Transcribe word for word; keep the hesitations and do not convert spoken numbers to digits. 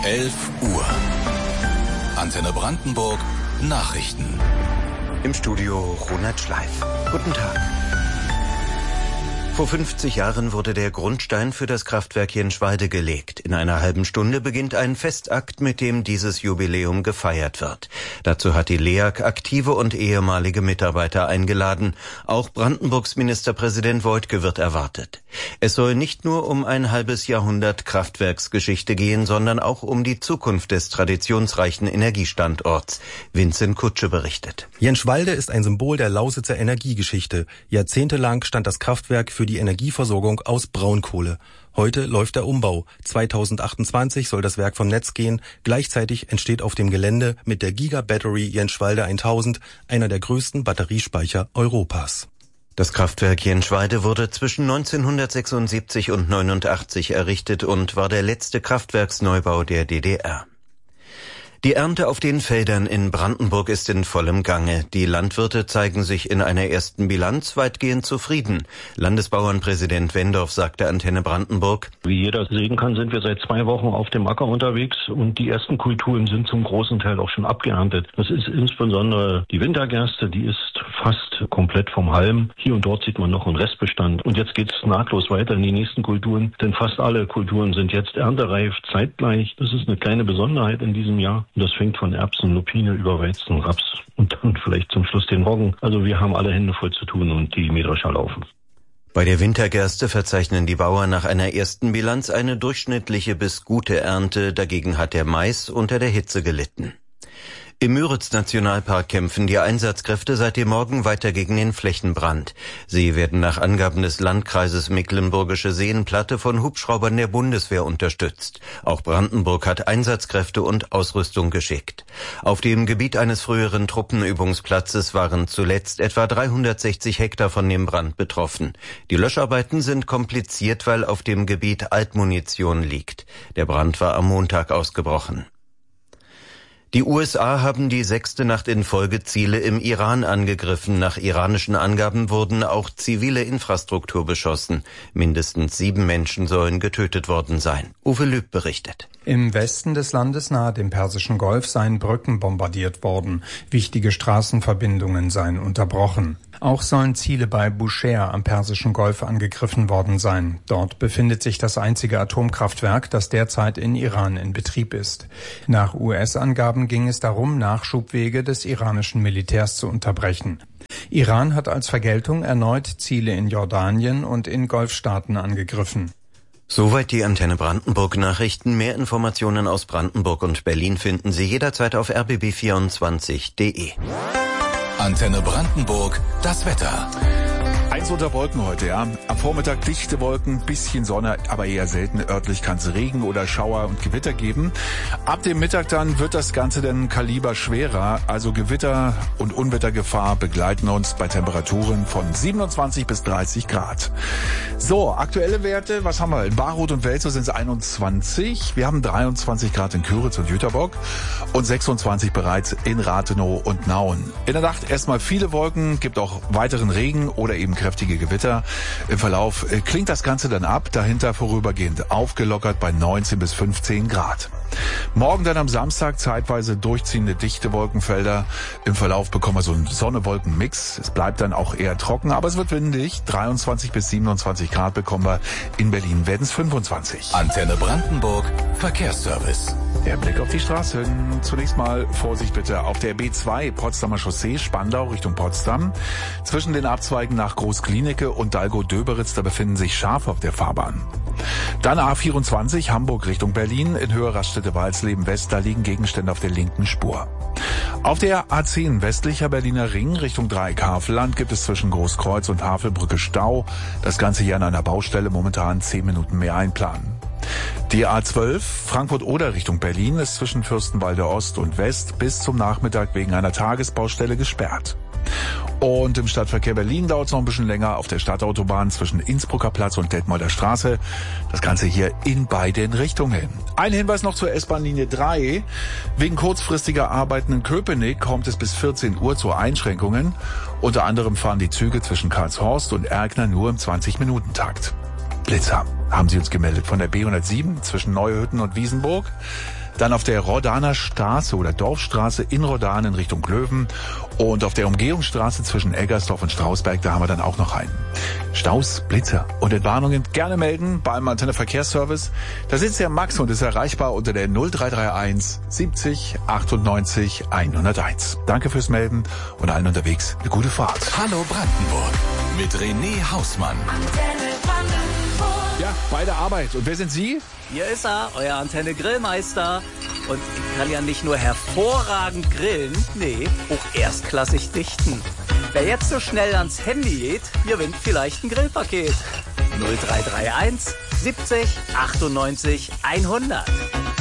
elf Uhr. Antenne Brandenburg Nachrichten. Im Studio Ronald Schleif. Guten Tag. Vor fünfzig Jahren wurde der Grundstein für das Kraftwerk Jenschwalde gelegt. In einer halben Stunde beginnt ein Festakt, mit dem dieses Jubiläum gefeiert wird. Dazu hat die L E A G aktive und ehemalige Mitarbeiter eingeladen. Auch Brandenburgs Ministerpräsident Woidke wird erwartet. Es soll nicht nur um ein halbes Jahrhundert Kraftwerksgeschichte gehen, sondern auch um die Zukunft des traditionsreichen Energiestandorts. Vincent Kutsche berichtet. Jenschwalde ist ein Symbol der Lausitzer Energiegeschichte. Jahrzehntelang stand das Kraftwerk für die Energieversorgung aus Braunkohle. Heute läuft der Umbau. zweitausendachtundzwanzig soll das Werk vom Netz gehen. Gleichzeitig entsteht auf dem Gelände mit der Giga Battery Jenschwalde tausend einer der größten Batteriespeicher Europas. Das Kraftwerk Jenschwalde wurde zwischen neunzehnhundertsechsundsiebzig und neunundachtzig errichtet und war der letzte Kraftwerksneubau der D D R. Die Ernte auf den Feldern in Brandenburg ist in vollem Gange. Die Landwirte zeigen sich in einer ersten Bilanz weitgehend zufrieden. Landesbauernpräsident Wendorf sagte Antenne Brandenburg: Wie jeder sehen kann, sind wir seit zwei Wochen auf dem Acker unterwegs und die ersten Kulturen sind zum großen Teil auch schon abgeerntet. Das ist insbesondere die Wintergerste, die ist fast komplett vom Halm. Hier und dort sieht man noch einen Restbestand. Und jetzt geht es nahtlos weiter in die nächsten Kulturen, denn fast alle Kulturen sind jetzt erntereif zeitgleich. Das ist eine kleine Besonderheit in diesem Jahr. Und das fängt von Erbsen, Lupine über Weizen, Raps und dann vielleicht zum Schluss den Roggen. Also wir haben alle Hände voll zu tun und die Mähdrescher laufen. Bei der Wintergerste verzeichnen die Bauern nach einer ersten Bilanz eine durchschnittliche bis gute Ernte. Dagegen hat der Mais unter der Hitze gelitten. Im Müritz-Nationalpark kämpfen die Einsatzkräfte seit dem Morgen weiter gegen den Flächenbrand. Sie werden nach Angaben des Landkreises Mecklenburgische Seenplatte von Hubschraubern der Bundeswehr unterstützt. Auch Brandenburg hat Einsatzkräfte und Ausrüstung geschickt. Auf dem Gebiet eines früheren Truppenübungsplatzes waren zuletzt etwa dreihundertsechzig Hektar von dem Brand betroffen. Die Löscharbeiten sind kompliziert, weil auf dem Gebiet Altmunition liegt. Der Brand war am Montag ausgebrochen. Die U S A haben die sechste Nacht in Folge Ziele im Iran angegriffen. Nach iranischen Angaben wurden auch zivile Infrastruktur beschossen. Mindestens sieben Menschen sollen getötet worden sein. Uwe Lüb berichtet. Im Westen des Landes nahe dem Persischen Golf seien Brücken bombardiert worden. Wichtige Straßenverbindungen seien unterbrochen. Auch sollen Ziele bei Bushehr am Persischen Golf angegriffen worden sein. Dort befindet sich das einzige Atomkraftwerk, das derzeit in Iran in Betrieb ist. Nach U S-Angaben ging es darum, Nachschubwege des iranischen Militärs zu unterbrechen. Iran hat als Vergeltung erneut Ziele in Jordanien und in Golfstaaten angegriffen. Soweit die Antenne Brandenburg Nachrichten. Mehr Informationen aus Brandenburg und Berlin finden Sie jederzeit auf r b b vierundzwanzig punkt d e. Antenne Brandenburg, das Wetter. Eins unter Wolken heute, ja. Am Vormittag dichte Wolken, bisschen Sonne, aber eher selten. Örtlich kann es Regen oder Schauer und Gewitter geben. Ab dem Mittag dann wird das Ganze dann Kaliber schwerer. Also Gewitter und Unwettergefahr begleiten uns bei Temperaturen von siebenundzwanzig bis dreißig Grad. So, aktuelle Werte, was haben wir? In Barroth und Welzow sind es einundzwanzig. Wir haben dreiundzwanzig Grad in Küritz und Jüterbock und sechsundzwanzig bereits in Rathenow und Nauen. In der Nacht erstmal viele Wolken, gibt auch weiteren Regen oder eben kräftige Gewitter. Im Verlauf äh, klingt das Ganze dann ab, dahinter vorübergehend aufgelockert bei neunzehn bis fünfzehn Grad. Morgen dann am Samstag zeitweise durchziehende dichte Wolkenfelder. Im Verlauf bekommen wir so einen Sonne-Wolken-Mix. Es bleibt dann auch eher trocken, aber es wird windig. dreiundzwanzig bis siebenundzwanzig Grad bekommen wir. In Berlin werden es fünfundzwanzig. Antenne Brandenburg, Verkehrsservice. Der Blick auf die Straße. Zunächst mal Vorsicht bitte auf der B zwei Potsdamer Chaussee, Spandau Richtung Potsdam. Zwischen den Abzweigen nach Großklinike und Dalgow-Döberitz, da befinden sich Schafe auf der Fahrbahn. Dann A vierundzwanzig Hamburg Richtung Berlin. In Höhe Raststätte Walsleben West, da liegen Gegenstände auf der linken Spur. Auf der A zehn westlicher Berliner Ring Richtung Dreieck-Havelland gibt es zwischen Großkreuz und Havelbrücke Stau. Das Ganze hier an einer Baustelle, momentan zehn Minuten mehr einplanen. Die A zwölf Frankfurt-Oder Richtung Berlin ist zwischen Fürstenwalde Ost und West bis zum Nachmittag wegen einer Tagesbaustelle gesperrt. Und im Stadtverkehr Berlin dauert es noch ein bisschen länger auf der Stadtautobahn zwischen Innsbrucker Platz und Detmolder Straße. Das Ganze hier in beiden Richtungen. Ein Hinweis noch zur S-Bahn-Linie drei. Wegen kurzfristiger Arbeiten in Köpenick kommt es bis vierzehn Uhr zu Einschränkungen. Unter anderem fahren die Züge zwischen Karlshorst und Erkner nur im zwanzig-Minuten-Takt. Blitzer haben sie uns gemeldet von der B hundertsieben zwischen Neuhütten und Wiesenburg. Dann auf der Rodaner Straße oder Dorfstraße in Rodan in Richtung Löwen. Und auf der Umgehungsstraße zwischen Eggersdorf und Strausberg, da haben wir dann auch noch einen. Staus, Blitzer und Entwarnungen gerne melden beim Antenne Verkehrsservice. Da sitzt der Max und ist erreichbar unter der null drei drei eins siebzig achtundneunzig hunderteins. Danke fürs Melden und allen unterwegs eine gute Fahrt. Hallo Brandenburg mit René Hausmann. Ja, bei der Arbeit. Und wer sind Sie? Hier ist er, euer Antenne Grillmeister. Und ich kann ja nicht nur hervorragend grillen, nee, auch erstklassig dichten. Wer jetzt so schnell ans Handy geht, gewinnt vielleicht ein Grillpaket. null drei drei eins siebzig achtundneunzig hundert.